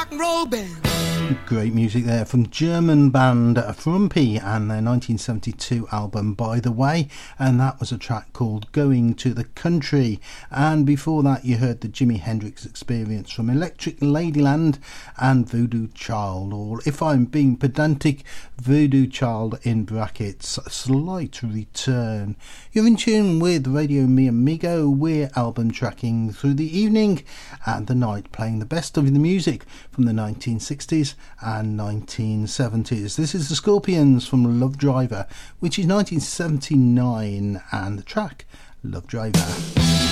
and roll band. Great music there from German band Frumpy and their 1972 album By the Way, and that was a track called Going to the Country. And before that you heard the Jimi Hendrix Experience from Electric Ladyland and Voodoo Child, or if I'm being pedantic, Voodoo Child in brackets, Slight Return. You're in tune with Radio Mi Amigo. We're album tracking through the evening and the night, playing the best of the music from the 1960s and 1970s. This is the Scorpions from Love Driver, which is 1979, and the track Love Driver.